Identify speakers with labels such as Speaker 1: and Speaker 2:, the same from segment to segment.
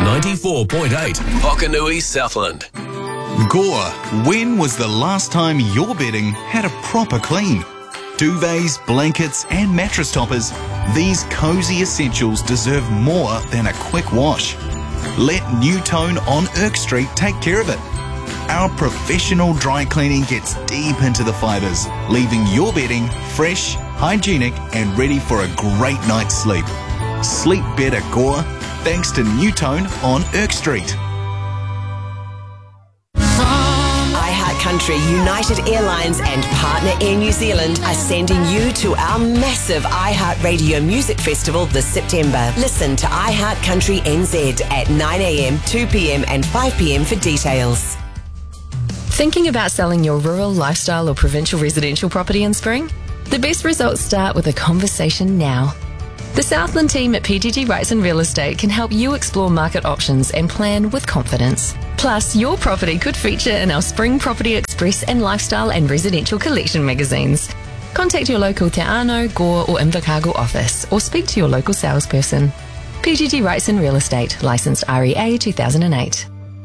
Speaker 1: 94.8 Hokanui, Southland.
Speaker 2: Gore, when was the last time your bedding had a proper clean? Duvets, blankets and mattress toppers, these cosy essentials deserve more than a quick wash. Let New Tone on Irk Street take care of it. Our professional dry cleaning gets deep into the fibres, leaving your bedding fresh, hygienic and ready for a great night's sleep. Sleep better, Gore, thanks to New Tone on Irk Street.
Speaker 3: Country, United Airlines and partner Air New Zealand are sending you to our massive iHeartRadio Music Festival this September. Listen to iHeart Country NZ at 9am, 2pm and 5pm for details.
Speaker 4: Thinking about selling your rural, lifestyle or provincial residential property in spring? The best results start with a conversation now. The Southland team at PGG Wrightson Real Estate can help you explore market options and plan with confidence. Plus, your property could feature in our Spring Property Express and Lifestyle and Residential Collection magazines. Contact your local Te Ano, Gore or Invercargill office or speak to your local salesperson. PGG Wrightson Real Estate, licensed REA 2008.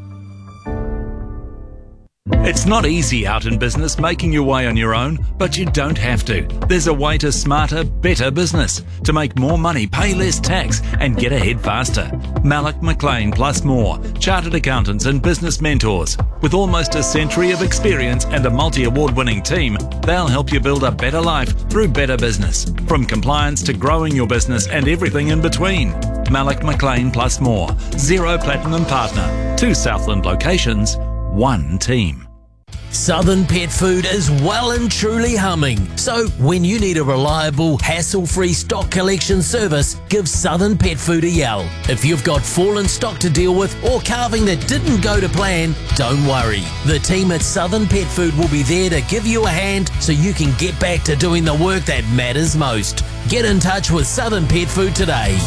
Speaker 5: It's not easy out in business making your way on your own, but you don't have to. There's a way to smarter, better business, to make more money, pay less tax and get ahead faster. Malloch McLean plus more, chartered accountants and business mentors. With almost a century of experience and a multi-award winning team, they'll help you build a better life through better business. From compliance to growing your business and everything in between. Malloch McLean plus more, 0 Platinum Partner, 2 Southland locations, 1 team.
Speaker 1: Southern Pet Food is well and truly humming. So when you need a reliable, hassle-free stock collection service, give Southern Pet Food a yell. If you've got fallen stock to deal with or calving that didn't go to plan, don't worry. The team at Southern Pet Food will be there to give you a hand so you can get back to doing the work that matters most. Get in touch with Southern Pet Food today.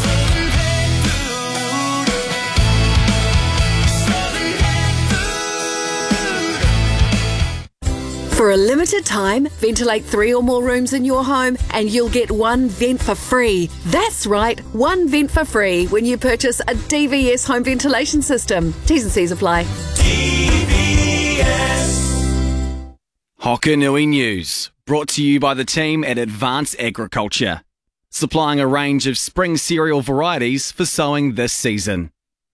Speaker 6: For a limited time, ventilate 3 or more rooms in your home and you'll get 1 vent for free. That's right, 1 vent for free when you purchase a DVS home ventilation system. T's and C's apply.
Speaker 7: DVS. Hokanui News, brought to you by the team at Advanced Agriculture, supplying a range of spring cereal varieties for sowing this season.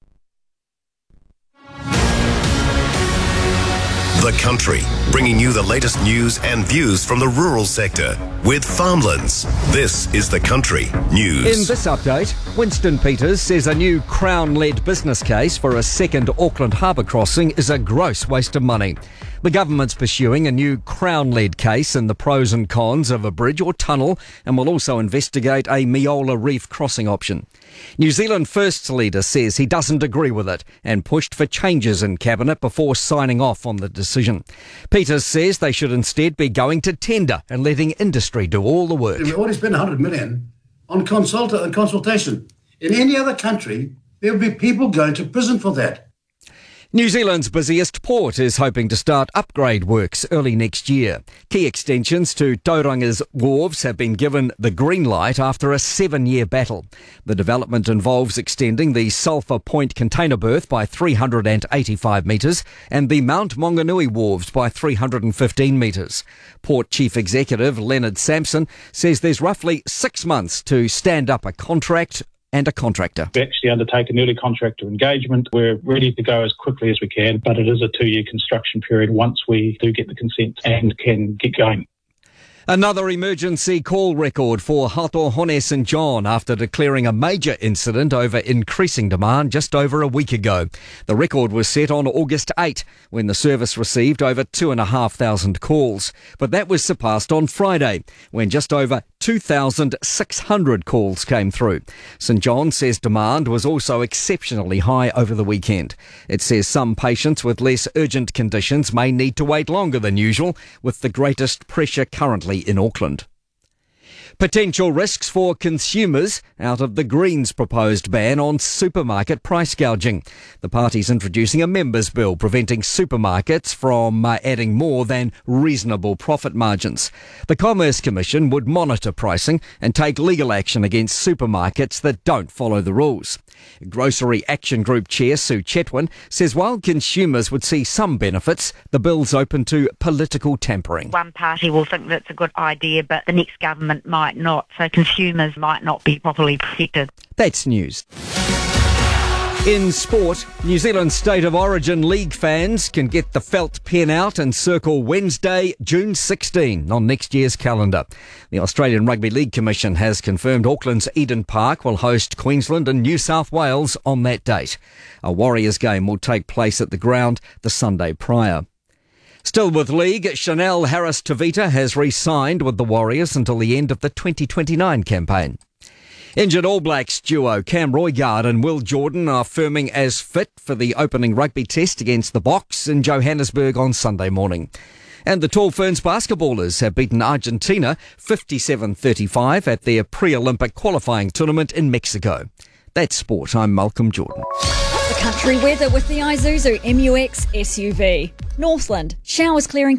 Speaker 8: The Country, bringing you the latest news and views from the rural sector with Farmlands. This is The Country News.
Speaker 9: In this update, Winston Peters says a new Crown-led business case for a second Auckland harbour crossing is a gross waste of money. The government's pursuing a new Crown-led case in the pros and cons of a bridge or tunnel and will also investigate a Meola Reef crossing option. New Zealand First's leader says he doesn't agree with it and pushed for changes in Cabinet before signing off on the decision. Peters says they should instead be going to tender and letting industry do all the work.
Speaker 10: We've already spent $100 million on consultation. In any other country, there would be people going to prison for that.
Speaker 9: New Zealand's busiest port is hoping to start upgrade works early next year. Key extensions to Tauranga's wharves have been given the green light after a 7-year battle. The development involves extending the Sulphur Point container berth by 385 metres and the Mount Maunganui wharves by 315 metres. Port Chief Executive Leonard Sampson says there's roughly 6 months to stand up a contract and a contractor.
Speaker 11: We actually undertake an early contractor engagement. We're ready to go as quickly as we can, but it is a 2-year construction period once we do get the consent and can get going.
Speaker 9: Another emergency call record for Hatohone St John after declaring a major incident over increasing demand just over a week ago. The record was set on August 8 when the service received over 2,500 calls. But that was surpassed on Friday when just over 2,600 calls came through. St John says demand was also exceptionally high over the weekend. It says some patients with less urgent conditions may need to wait longer than usual, with the greatest pressure currently in Auckland. Potential risks for consumers out of the Greens' proposed ban on supermarket price gouging. The party's introducing a members' bill preventing supermarkets from adding more than reasonable profit margins. The Commerce Commission would monitor pricing and take legal action against supermarkets that don't follow the rules. Grocery Action Group Chair Sue Chetwin says while consumers would see some benefits, the bill's open to political tampering.
Speaker 12: One party will think that's a good idea, but the next government might not, so consumers might not be properly protected.
Speaker 9: That's news. In sport, New Zealand State of Origin League fans can get the felt pen out and circle Wednesday, June 16 on next year's calendar. The Australian Rugby League Commission has confirmed Auckland's Eden Park will host Queensland and New South Wales on that date. A Warriors game will take place at the ground the Sunday prior. Still with League, Chanel Harris-Tavita has re-signed with the Warriors until the end of the 2029 campaign. Injured All Blacks duo Cam Roigard and Will Jordan are firming as fit for the opening rugby test against the Box in Johannesburg on Sunday morning. And the Tall Ferns basketballers have beaten Argentina 57-35 at their pre-Olympic qualifying tournament in Mexico. That's sport. I'm Malcolm Jordan.
Speaker 13: The country weather with the Isuzu MU-X SUV. Northland, showers clearing